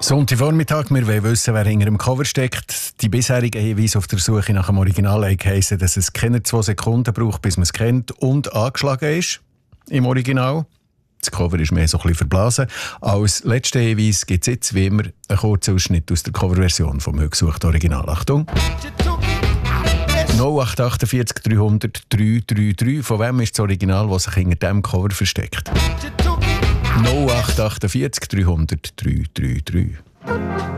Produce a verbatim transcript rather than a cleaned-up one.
Sonntagvormittag, wir wollen wissen, wer hinter dem Cover steckt. Die bisherigen Hinweise auf der Suche nach dem Original heissen, dass es keine zwei Sekunden braucht, bis man es kennt und angeschlagen ist im Original. Das Cover ist mehr so ein bisschen verblasen. Als letzter Hinweis gibt es jetzt wie immer einen kurzen Ausschnitt aus der Coverversion vom heute gesuchten Original. Achtung! null acht vier acht drei null null drei drei drei. Von wem ist das Original, das sich hinter diesem Cover versteckt? null acht vier acht drei null null drei drei drei.